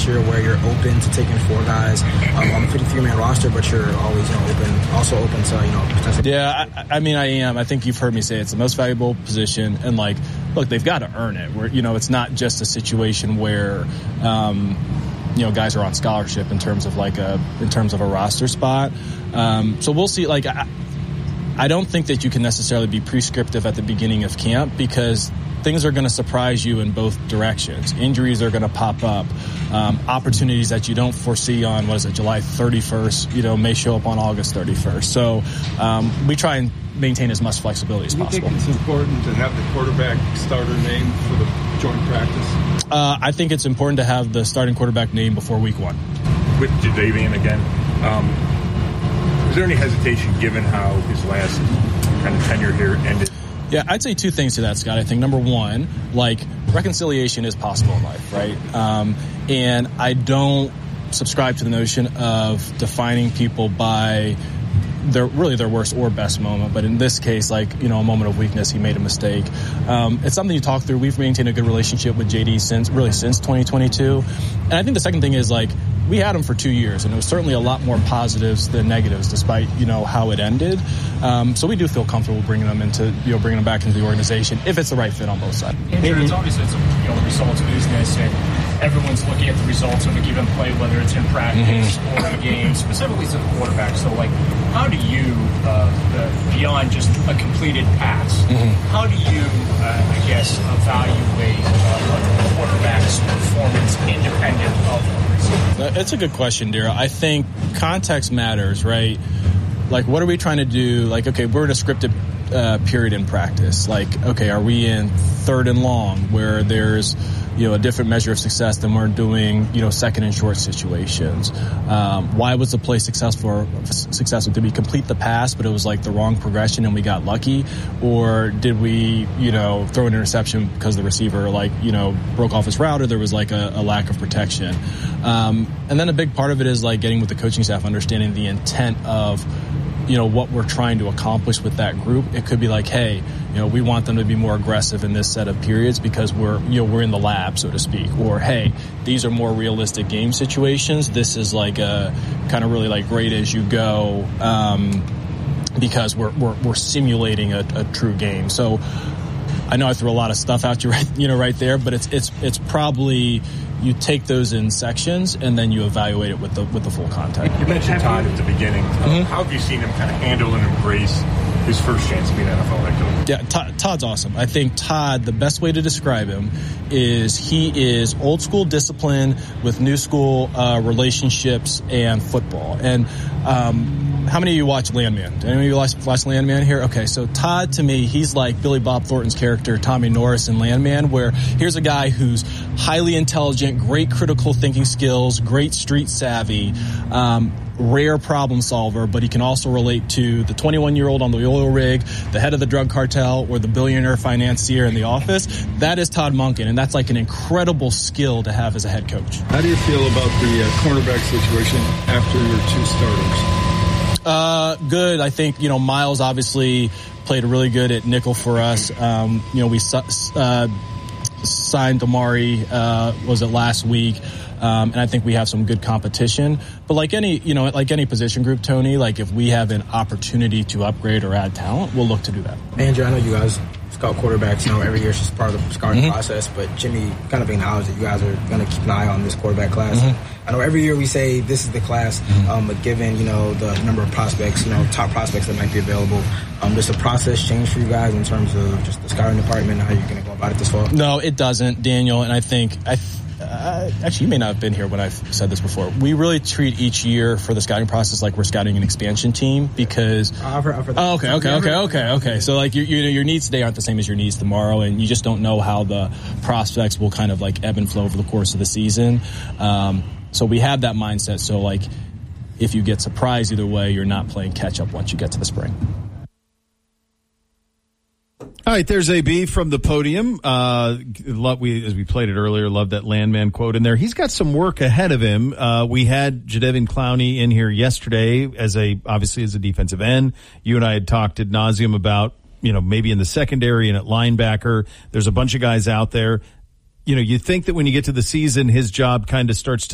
year where you're open to taking 4 guys on the 53-man roster, but you're always open to potentially. Yeah, I mean, I am. I think you've heard me say it's the most valuable position, and like, look, they've got to earn it. Where it's not just a situation where guys are on scholarship in terms of a roster spot. So we'll see. Like, I don't think that you can necessarily be prescriptive at the beginning of camp because things are going to surprise you in both directions. Injuries are going to pop up. Opportunities that you don't foresee on, July 31st, may show up on August 31st. So we try and maintain as much flexibility as possible. Do you think it's important to have the quarterback starter name for the joint practice? I think it's important to have the starting quarterback name before week 1. With Jadeveon again, is there any hesitation given how his last kind of tenure here ended? Yeah, I'd say 2 things to that, Scott. I think number 1, reconciliation is possible in life, right? And I don't subscribe to the notion of defining people by their worst or best moment. But in this case, a moment of weakness, he made a mistake. It's something you talk through. We've maintained a good relationship with JD since 2022. And I think the second thing is, we had him for 2 years, and it was certainly a lot more positives than negatives, despite how it ended. So we do feel comfortable bringing him back into the organization if it's the right fit on both sides. Andrew, it's obviously a results business, and everyone's looking at the results of a given play, whether it's in practice or in a game, specifically to the quarterback. So, how do you, beyond just a completed pass, how do you, evaluate a quarterback's performance independent of the receiver? It's a good question, Daryl. I think context matters, right? What are we trying to do? We're in a scripted period in practice. Are we in 3rd and long where there's a different measure of success than we're doing 2nd and short situations? Why was the play successful? Did we complete the pass but it was the wrong progression and we got lucky, or did we throw an interception because the receiver broke off his route, or there was a lack of protection? And then a big part of it is getting with the coaching staff, understanding the intent of what we're trying to accomplish with that group. It could be hey, we want them to be more aggressive in this set of periods because we're in the lab, so to speak. Or, hey, these are more realistic game situations. This is a kind of really grade as you go, because we're simulating a true game. So I know I threw a lot of stuff at you right there, but it's probably, you take those in sections and then you evaluate it with the full context. You mentioned Todd at the beginning. How have you seen him kind of handle and embrace his first chance to be an NFL head coach? Yeah, Todd's awesome. I think Todd, the best way to describe him is he is old school discipline with new school relationships and football. And how many of you watch Landman? Did any of you watch Landman here? Okay, so Todd, to me, he's like Billy Bob Thornton's character, Tommy Norris in Landman, where here's a guy who's highly intelligent, great critical thinking skills, great street savvy, rare problem solver, but he can also relate to the 21-year-old on the oil rig, the head of the drug cartel, or the billionaire financier in the office. That is Todd Monken, and that's an incredible skill to have as a head coach. How do you feel about the cornerback situation after your 2 starters? Good. I think, Miles obviously played really good at nickel for us. We signed Damari, was it last week? And I think we have some good competition. But like any position group, Tony, if we have an opportunity to upgrade or add talent, we'll look to do that. Andrew, I know you guys scout quarterbacks, every year it's just part of the scouting process, but Jimmy kind of acknowledged that you guys are going to keep an eye on this quarterback class. I know every year we say this is the class, but given, the number of prospects, top prospects that might be available, does the process change for you guys in terms of just the scouting department and how you're going to go about it this fall? No, it doesn't, Daniel, and I think actually, you may not have been here when I've said this before. We really treat each year for the scouting process like we're scouting an expansion team because. Okay. So your needs today aren't the same as your needs tomorrow, and you just don't know how the prospects will kind of ebb and flow over the course of the season. So we have that mindset. So if you get surprised either way, you're not playing catch up once you get to the spring. All right, there's AB from the podium. As we played it earlier, love that Landman quote in there. He's got some work ahead of him. We had Jadeveon Clowney in here yesterday obviously as a defensive end. You and I had talked ad nauseum about, maybe in the secondary and at linebacker. There's a bunch of guys out there. You think that when you get to the season, his job kind of starts to